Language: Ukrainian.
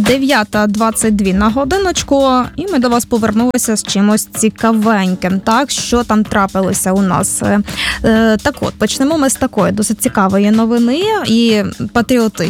9:22 на годиночку, і ми до вас повернулися з чимось цікавеньким. Так, що там трапилося у нас? Так от, почнемо ми з такої досить цікавої новини і патріотичної.